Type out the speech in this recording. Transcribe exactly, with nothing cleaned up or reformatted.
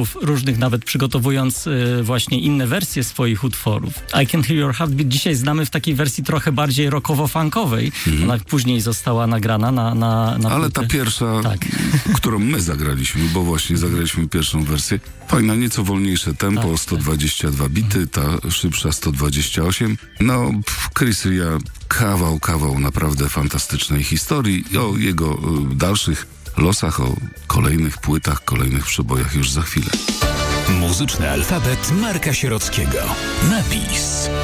utworów różnych, nawet przygotowując y, właśnie inne wersje swoich utworów. I Can Hear Your Heartbeat dzisiaj znamy w takiej wersji trochę bardziej rockowo-funkowej. Mhm. Ona później została nagrana na, na, na Ale płytę. ta pierwsza, tak. którą my zagraliśmy, bo właśnie zagraliśmy pierwszą wersję, fajna, nieco wolniejsze tempo, tak, sto dwadzieścia dwa bity, ta szybsza sto dwadzieścia osiem. No, Chris Ria, kawał, kawał naprawdę fantastycznej historii i o jego y, dalszych losach, o kolejnych płytach, kolejnych przebojach już za chwilę. Muzyczny alfabet Marka Sierockiego. Napis.